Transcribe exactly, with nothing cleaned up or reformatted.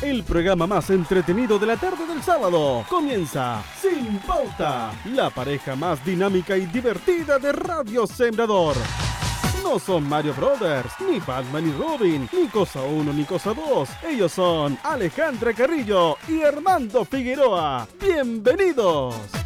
el programa más entretenido de la tarde del sábado. Comienza Sin Pauta, la pareja más dinámica y divertida de Radio Sembrador. No son Mario Brothers, ni Batman y Robin, ni Cosa uno ni Cosa dos. Ellos son Alejandra Carrillo y Armando Figueroa. ¡Bienvenidos!